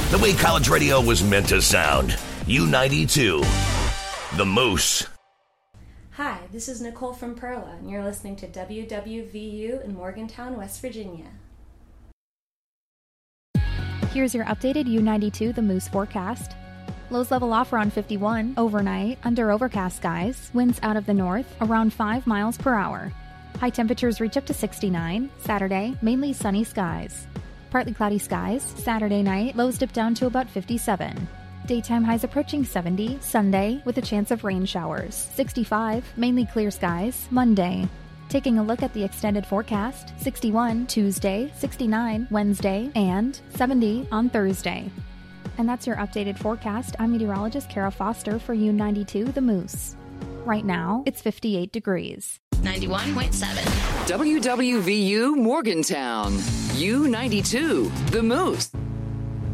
The way college radio was meant to sound. U92. The Moose. Hi, this is Nicole from Perla, and you're listening to WWVU in Morgantown, West Virginia. Here's your updated U92 The Moose forecast. Lows level off around 51 overnight, under overcast skies, winds out of the north around 5 miles per hour. High temperatures reach up to 69. Saturday, mainly sunny skies. Partly cloudy skies. Saturday night, lows dip down to about 57. Daytime highs approaching 70. Sunday, with a chance of rain showers. 65, mainly clear skies. Monday. Taking a look at the extended forecast, 61 Tuesday, 69 Wednesday, and 70 on Thursday. And that's your updated forecast. I'm meteorologist Kara Foster for U92 The Moose. Right now, it's 58 degrees. 91.7. WWVU Morgantown. U92 The Moose.